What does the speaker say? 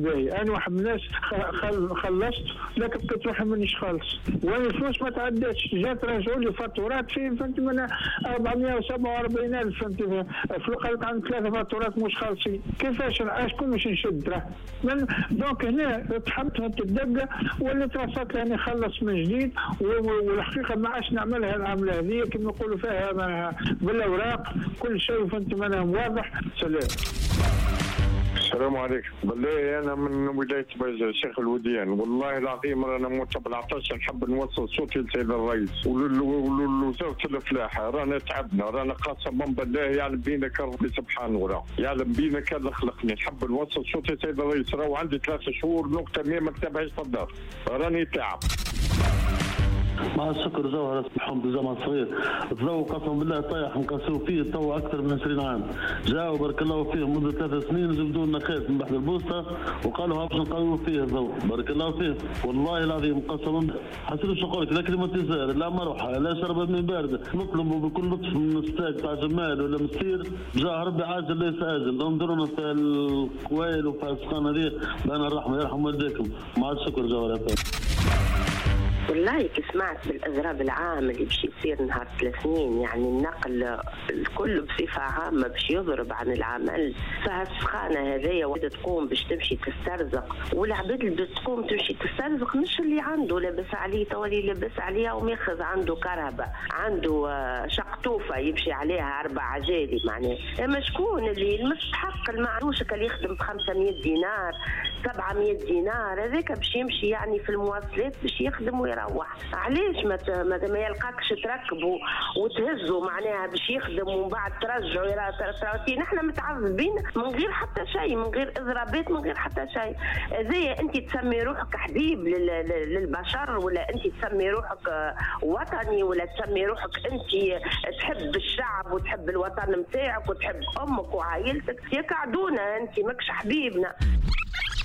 باهي. انا واحد من الناس خلصت، لكن بقيت واحد مانيش خالص، وانا الفلوس ما تعداتش. جات رجعوا لي فاتورات فهمت من 447,000 فهمت. قالت عن 3 فاتورات مش خالصين. كيفاش شكون باش نشد راه؟ دونك هنا تحمت الدقه وليت راسات لاني خلص من جديد. والحقيقه ما عادش نعملها العمله هذه كما نقولوا فيها بالاوراق كل شيء فهمت منها واضح. سلام. السلام عليكم. بالله انا من ولايه شيخ الوديان، والله العظيم رانا متبع عطاش نحب نوصل صوتي لسيد الرئيس ولوزاره الفلاحه. رانا تعبنا، رانا قسما بالله يعلم بينا كان ربي سبحانه وتعالى، يعلم بينا كان اللي خلقني. نحب نوصل صوتي لسيد الرئيس. راهو عندي 3 شهور نقطه ما نكتبهاش في الدار، راني تعب. مع الشكر جوهر الحمد زمان صغير تزوج قسم بالله طايح مكسروا فيه تو اكثر من 20 عام. جاوا بارك الله فيه منذ 3 سنين جبدوا لنا خيط من بحر البوسطه وقالوا ها باش نقويوا فيه الزوج بارك الله فيه. والله العظيم قسما حسيت شو نقول لك لا كليماتيزير لا مروحه لا شربت من بارده. نطلبوا بكل لطف من الستاك تاع جمال ولا مسير جاه ربي عاجل ليس اجل. انظروا لنا في الكويل وفي السخانه هذه بان الرحمه يرحم والديكم. مع الشكر جوهر. والله كي سمعت بالأضراب العام اللي باش يصير نهار 3 سنين، يعني النقل الكل بصفة عامة باش يضرب عن العمل. فهالسخانة هذيا وحدة تقوم باش تمشي تسترزق، والعباد اللي تقوم تمشي تسترزق مش اللي عنده لابس عليه تولي لابس عليها وماخذ عنده كرهبة، عنده شقطوفة يمشي عليها 4 عجالي معناه. اما شكون اللي المستحق المعروش اللي يخدم ب 500 دينار 700 دينار هذاك باش يمشي يعني في المواصلات باش يخدم ويروح. علاش ما يلقاكش تركبوا وتهزوا معناها باش يخدم ومن بعد ترجعوا يرى نحن متعذبين من غير حتى شيء، من غير اضرابات، من غير حتى شيء. هذايا انت تسمي روحك حبيب للبشر، ولا انت تسمي روحك وطني، ولا تسمي روحك انت تحب الشعب وتحب الوطن نتاعك وتحب امك وعائلتك؟ يا كعدونا انت ماكش حبيبنا.